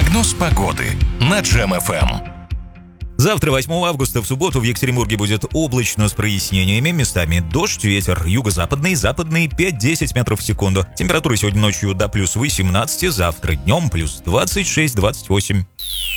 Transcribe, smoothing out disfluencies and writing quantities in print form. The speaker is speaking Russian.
Прогноз погоды на Джем-ФМ. Завтра, 8 августа, в субботу в Екатеринбурге будет облачно с прояснениями, местами дождь, ветер юго-западный, западный 5-10 метров в секунду. Температура сегодня ночью до плюс 18, завтра днем плюс 26-28.